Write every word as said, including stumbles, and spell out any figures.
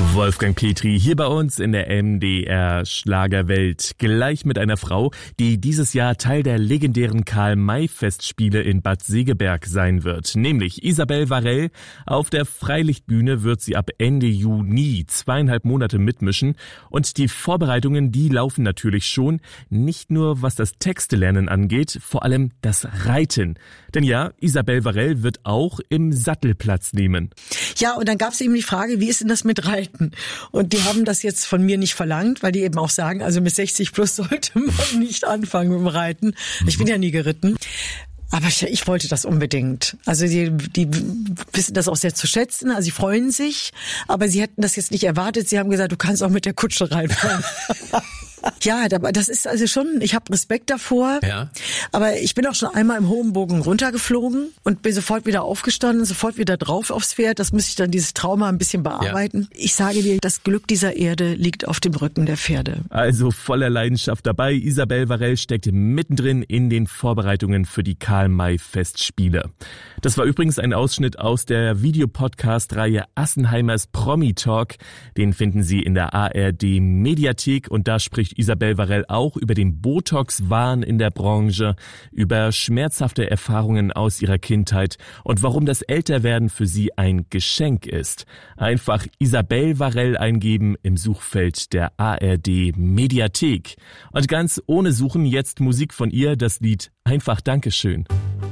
Wolfgang Petri hier bei uns in der M D R Schlagerwelt. Gleich mit einer Frau, die dieses Jahr Teil der legendären Karl-May-Festspiele in Bad Segeberg sein wird. Nämlich Isabelle Varell. Auf der Freilichtbühne wird sie ab Ende Juni zweieinhalb Monate mitmischen. Und die Vorbereitungen, die laufen natürlich schon. Nicht nur was das Textelernen angeht, vor allem das Reiten. Denn ja, Isabelle Varell wird auch im Sattel Platz nehmen. Ja, und dann gab es eben die Frage, wie ist denn das mit Reiten? Und die haben das jetzt von mir nicht verlangt, weil die eben auch sagen, also mit sechzig plus sollte man nicht anfangen mit dem Reiten. Ich bin ja nie geritten. Aber ich, ich wollte das unbedingt. Also die, die wissen das auch sehr zu schätzen, also sie freuen sich, aber sie hätten das jetzt nicht erwartet. Sie haben gesagt, du kannst auch mit der Kutsche reinfahren. Ja, das ist also schon, ich habe Respekt davor, ja. Aber ich bin auch schon einmal im hohen Bogen runtergeflogen und bin sofort wieder aufgestanden, sofort wieder drauf aufs Pferd. Das müsste ich dann, dieses Trauma ein bisschen bearbeiten. Ja. Ich sage dir, das Glück dieser Erde liegt auf dem Rücken der Pferde. Also voller Leidenschaft dabei. Isabelle Varell steckt mittendrin in den Vorbereitungen für die Karl-May-Festspiele. Das war übrigens ein Ausschnitt aus der Videopodcast-Reihe Assenheimers Promi-Talk. Den finden Sie in der A R D-Mediathek und da spricht Isabelle Varell auch über den Botox-Wahn in der Branche, über schmerzhafte Erfahrungen aus ihrer Kindheit und warum das Älterwerden für sie ein Geschenk ist. Einfach Isabelle Varell eingeben im Suchfeld der A R D-Mediathek. Und ganz ohne Suchen jetzt Musik von ihr, das Lied Einfach Dankeschön.